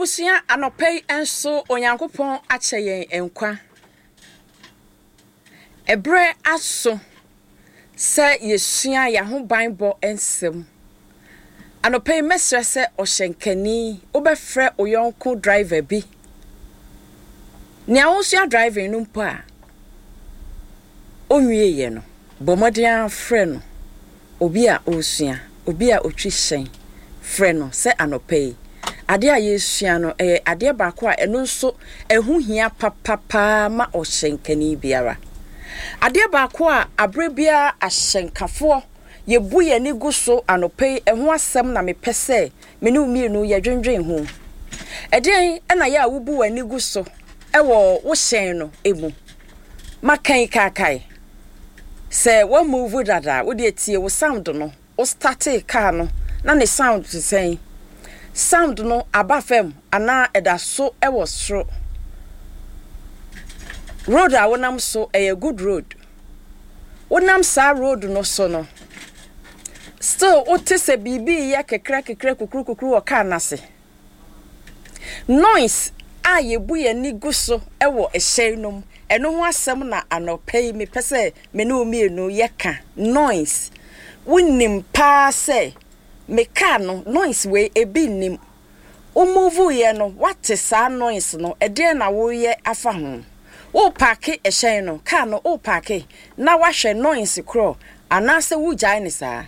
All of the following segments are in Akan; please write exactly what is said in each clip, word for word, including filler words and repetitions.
Abusia anopei enso onyankopon acheyen enkwa. Ebre aso se yesua ya ho banbo ensem. Anopei mesre se ohyenkani obefre oyonko driver bi. Nia osua driving no mpo a onwie ye no bomodian frɛ no obi a osua obi a otwi hyen frɛ no se anopei ade a yesua no eh ade ba ko a eno nso ehu hia papapa ma ohyenkani biara ade ba ko a abrebia ahyenkafo yebu ye ni guso anopei ehu asem na mepese me ne umienu ye dwendwen ho eden na ya wubu wani guso ewo wo hyen no emu makan kakai se wo move dada wo de tie wo sound no wo start car no na ne sound say sound no abafem ana edaso ewo sro road a wonam so a good road wonam sa road no so no still o te se bibi ya kekra kekra kukuru kukuru o car nase noise a yebu ye ni guso ewo ehyen nom eno ho asem na anopei me pese me ne omienu ye ka noise wonim pa se me ka no noise we ebi nim o move ye no what is that noise no e de na wo ye afa ho wo parke ehyen no ka no o parke na wa hwe noise kro anase wo gyae ne saa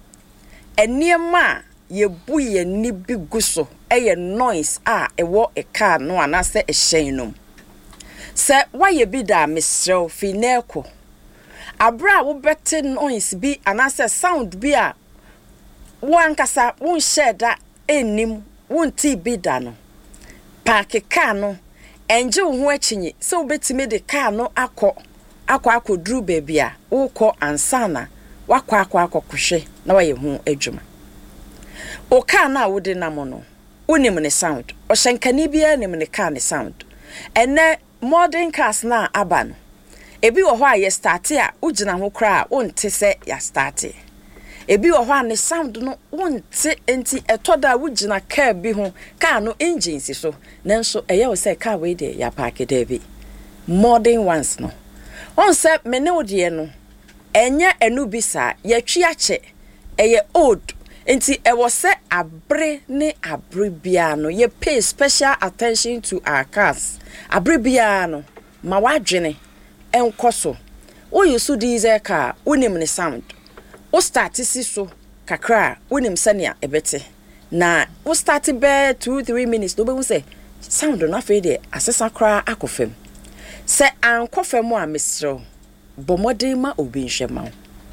eniema yebu ye ni bi guso eye noise a ewo e car no anase ehyen no se wa ye bi da mesrew fi neko abra wo bete noise bi anase sound bi a wo ankasa wo sheda enim wo nti bi da no park car no enje wo ho achinyi se wo betime de car no akọ akọ akodru baby a wo kọ ansana wakọ akọ akokohwe na wa ye ho adwuma o car na wo de namo no unim ne sound o hyenkani bia nim ne car ne sound ene modern cars na aba no ebi wo ho a ye start a ugina ho kra o nte se ya start ebi wo ho a ne sound no wonte enti etoda ugina car bi ho car no engine si so nanso eye wo se car we de ya park de bi modern ones no on se me ne odie no enye enu bisa ye twi ache eye old enti ewo se abre ne abre bia no ye pay special attention to our cars abre bia no ma wadwene enkoso wo yusu diesel car wonim ne sound wo start si so kakra wonim sania ebete na wo start be two three minutes do be wo say sound no afa de asesa kra akofem se ankofem a mesro bomodin ma obi nhwema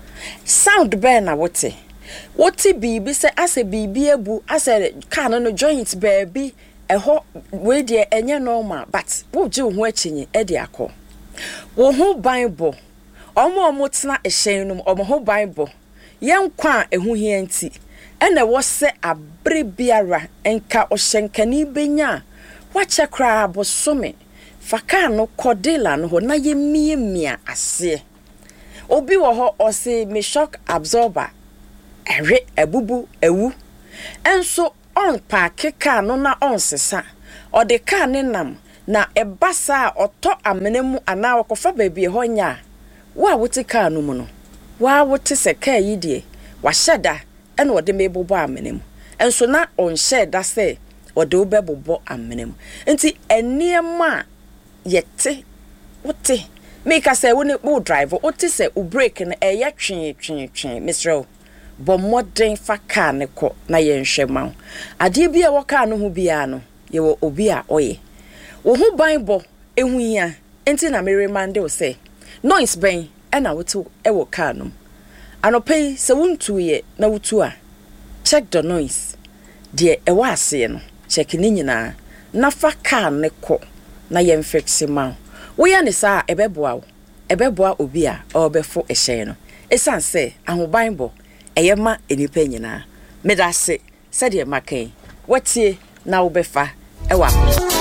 sound be na wote woti bibi se ase bibi ebu ase car no joint baby eho we de enye normal but wo je ho achinyi e de akọ wo ho bible omo omo tena ehyen no omo ho bible yenkwa ehu hia nti ene wo se abre biara enka ohyenkani benya wa chekra abosome faka no kodela no ho na ye mie mia ase obi wo ho o se me shock absorber ewe ebubu ewu enso on park car no na on sesa o de car ne nam na ebasa oto amenemu ana wakofa baby ho nya wa wote car no mu no wa wote se car yi de wa hyeda ene o de mebobo amenemu enso na on hyeda se o de obebobo amenemu enti eniema yete wote make say woni wo driver wote se u brake na eya twen twen twen misro bomodern fa car ne ko na ye nhwema ade bia wo car no ho bia no ye wo obi a oye wo ho banbo ehu hia enti na me remande wo say noise ben e na wotu e wo car no anopei se wontu ye na wotu a check the noise de e wa ase no check ni nyina na fa car ne ko na ye mfixe ma wo ya ne sa ebeboa wo ebeboa obi a obefo ehyen no esan se ahobanbo eyema enipa nyina medase sede makan watie na wo befa ewa